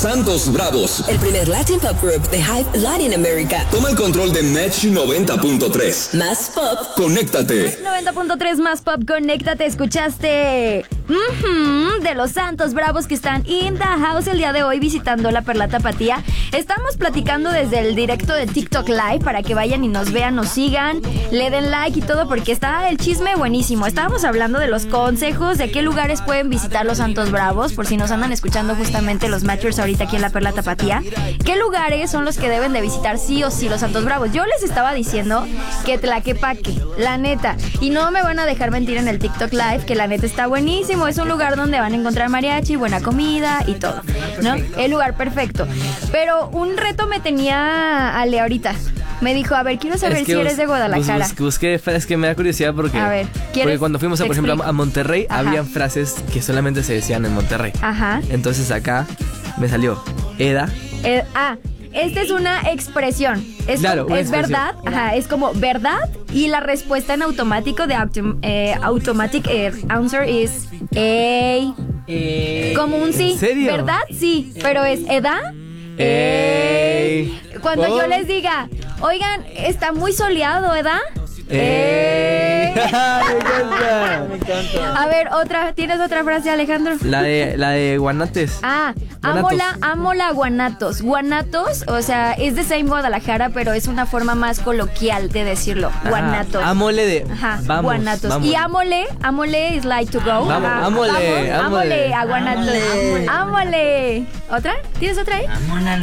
Santos Bravos. El primer Latin Pop Group de Hype Latin America. Toma el control de Match 90.3. Más pop. Conéctate. 90.3 más pop, conéctate. Escuchaste de los Santos Bravos que están in the house el día de hoy visitando la Perla Tapatía. Estamos platicando desde el directo de TikTok Live para que vayan y nos vean, nos sigan, le den like y todo porque está el chisme buenísimo. Estábamos hablando de los consejos de qué lugares pueden visitar los Santos Bravos, por si nos andan escuchando justamente los matchers ahorita aquí en la Perla Tapatía. ¿Qué lugares son los que deben de visitar sí o sí los Santos Bravos? Yo les estaba diciendo que Tlaquepaque, la neta, y no me van a dejar mentir en el TikTok Live, que la neta está buenísimo. Es un lugar donde van a encontrar mariachi, buena comida y todo, ¿no? El lugar perfecto. Pero un reto me tenía Ale ahorita. Me dijo, a ver, quiero saber si eres de Guadalajara. Busqué, es que me da curiosidad porque... A ver, porque cuando fuimos, por ejemplo, a Monterrey, Ajá. habían frases que solamente se decían en Monterrey. Ajá. Entonces acá me salió Eda. Esta es una expresión. Es, claro, una es expresión. verdad. Ajá, es como verdad y la respuesta en automático de automatic answer is como un sí. ¿En serio? ¿Verdad? Sí, pero es edad. Cuando yo les diga, oigan, está muy soleado, ¿verdad? Me encanta. A ver, ¿tienes otra frase, Alejandro? La de Guanates. Amo la Guanatos. Guanatos, o sea, es de same Guadalajara, pero es una forma más coloquial de decirlo. Guanatos. Amole de Ajá, vamos, Guanatos. vamos. Y amole is like to go. Vamos, Ajá, amole. a Guanatos. Amole. ¿Otra? ¿Tienes otra ahí?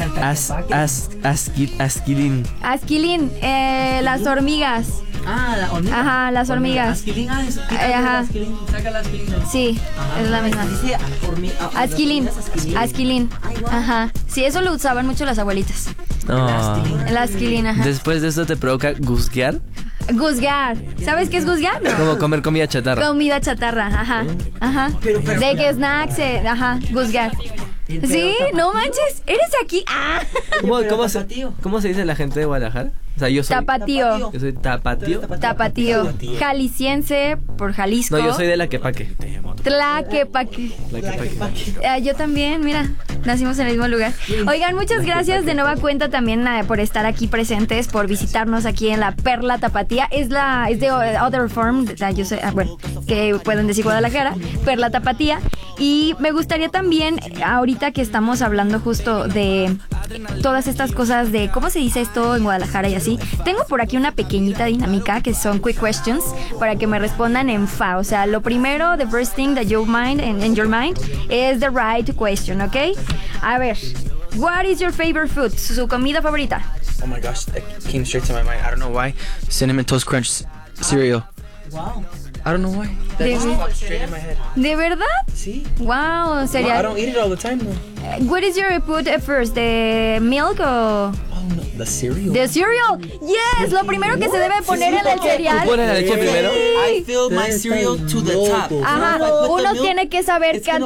Asquilín. Asquilín, las hormigas. La hormiga. Ajá, las hormigas. Asquilín, Ajá. saca la asquilín. Sí, es la misma. Dice Asquilín. Asquilín. Ajá. Sí, eso lo usaban mucho las abuelitas. No. El asquilín, ajá. Después de esto te provoca guzguear. Guzgar. ¿Sabes qué es guzgar? No. Como comer comida chatarra. Comida chatarra, ajá. Ajá. De que snacks, ajá, guzgar. Sí, no manches, eres aquí. ¿Cómo se dice la gente de Guadalajara? O sea, yo soy Tapatío. Yo soy tapatío. Tapatío. Jalisciense por Jalisco. No, yo soy de Tlaquepaque. Tlaquepaque. Yo también, mira, nacimos en el mismo lugar. Oigan, muchas gracias de nueva cuenta también por estar aquí presentes, por visitarnos aquí en la Perla Tapatía. Es de Other Form, yo sé, bueno, que pueden decir Guadalajara, Perla Tapatía. Y me gustaría también, ahorita que estamos hablando justo de todas estas cosas de cómo se dice esto en Guadalajara y así, tengo por aquí una pequeñita dinámica que son quick questions para que me respondan en fa. O sea, lo primero, the first thing that you mind in your mind is the right question, ¿ok? A ver, what is your favorite food? Su comida favorita. Oh my gosh, that came straight to my mind. I don't know why. Cinnamon Toast Crunch cereal. Wow. I don't know why. That just popped straight in my head. ¿De verdad? See? Wow, sería. Well, I don't eat it all the time though. What is your food first? ¿The milk o...? Oh no, the cereal. ¿The cereal? Yes, lo primero que se debe poner en el cereal. ¿Tú pones la leche primero? I fill my cereal to the top. Ajá, If I put the uno milk, tiene que saber it's gonna